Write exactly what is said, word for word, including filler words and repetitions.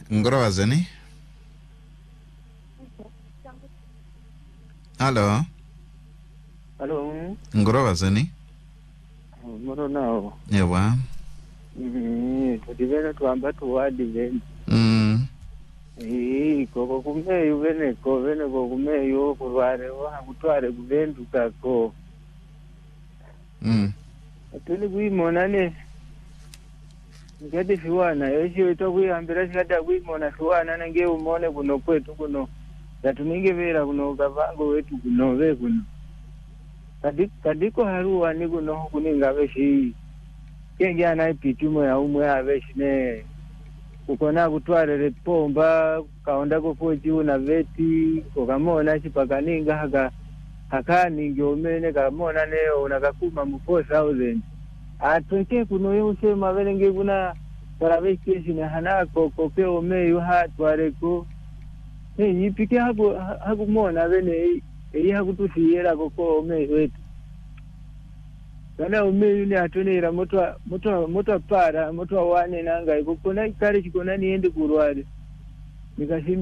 Ngorova zeni? Hello? Hello? Ngorova zeni? Moro nao. Ewa? Mm, tudivena tuamba tuwadi veni. Mm. Ii, koko kumeyu vene ko, vene ko kumeyu kurware, waha kutware kuvendu kako. Mm. Atuli kuimona ne. Ngati fiwana, yesho ito kuiambira shikata kuimona fiwana nange umone kuno kwetu kuno. Yatuninge vera kuno kavango wetu kuno ve kuno. Kadiko, kadiko haruwa ni kuno kuninga veshi. Kenge anaipitimo ya umwe aveshi ne. Kukona kutwarere pomba, kaonda kufuji una veti, kukamona chipakaninga haka, hakani ngiomene kamona neo unakakuma mu four thousand. Atunke kuno yose mavelenge kuna paravekesi na hanako kopeo meyu hatwareko. Hey, yipike haku, haku mona vene, eyi hakutusiyera koko meyu wetu. Kana umeyu ni atonera motwa motwa motwa para motwa wane nanga ikukona ikare chikona niende kurware nikashimba